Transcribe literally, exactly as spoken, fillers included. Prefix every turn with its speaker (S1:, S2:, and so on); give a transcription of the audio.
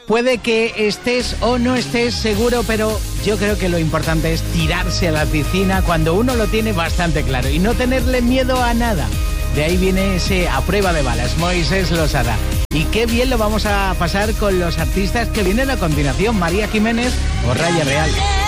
S1: Puede que estés o no estés seguro, pero yo creo que lo importante es tirarse a la piscina cuando uno lo tiene bastante claro y no tenerle miedo a nada. De ahí viene ese A Prueba de Balas, Moisés Losada. Y qué bien lo vamos a pasar con los artistas que vienen a continuación, María Jiménez o Raya Real.